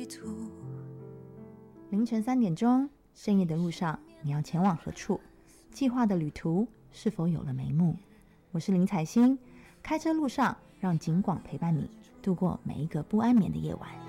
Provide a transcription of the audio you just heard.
图。 凌晨3点钟，深夜的路上，你要前往何处？计划的旅途是否有了眉目？我是林采欣，开车路上，让警广陪伴你度过每一个不安眠的夜晚。